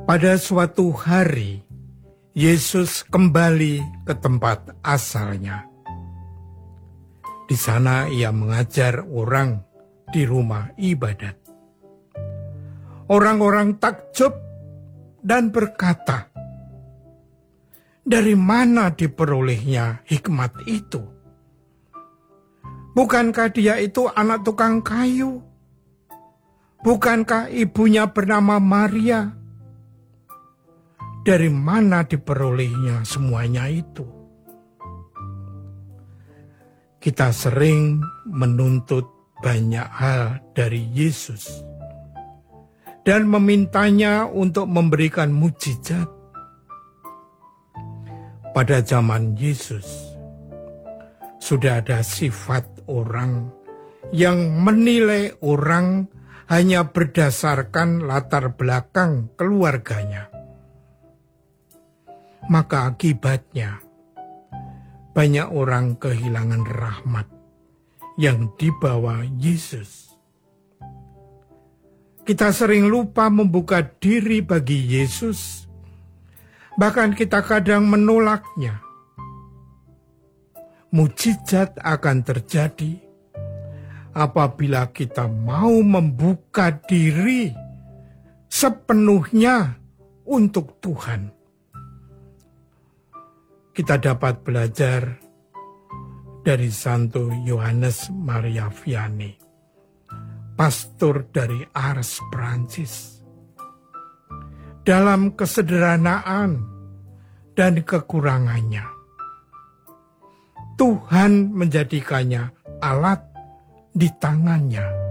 Pada suatu hari, Yesus kembali ke tempat asalnya. Di sana ia mengajar orang di rumah ibadat. Orang-orang takjub dan berkata, "Dari mana diperolehnya hikmat itu? Bukankah dia itu anak tukang kayu? Bukankah ibunya bernama Maria? Dari mana diperolehnya semuanya itu?" Kita sering menuntut banyak hal dari Yesus dan memintanya untuk memberikan mukjizat. Pada zaman Yesus, sudah ada sifat orang yang menilai orang hanya berdasarkan latar belakang keluarganya. Maka akibatnya, banyak orang kehilangan rahmat yang dibawa Yesus. Kita sering lupa membuka diri bagi Yesus, bahkan kita kadang menolaknya. Mukjizat akan terjadi apabila kita mau membuka diri sepenuhnya untuk Tuhan. Kita dapat belajar dari Santo Yohanes Maria Vianney, pastor dari Ars, Prancis. Dalam kesederhanaan dan kekurangannya, Tuhan menjadikannya alat di tangannya